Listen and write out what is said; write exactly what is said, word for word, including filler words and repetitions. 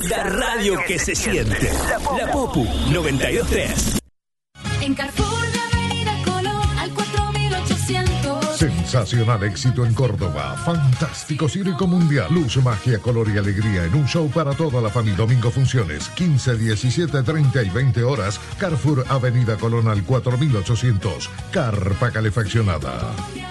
La radio que se siente. La Popu noventa y dos punto tres. En Carrefour de Avenida Colón al cuatro mil ochocientos. Sensacional éxito en Córdoba. Fantástico circo mundial. Luz, magia, color y alegría en un show para toda la familia. Domingo funciones quince, diecisiete, treinta y veinte horas. Carrefour Avenida Colón al cuatro mil ochocientos. Carpa calefaccionada.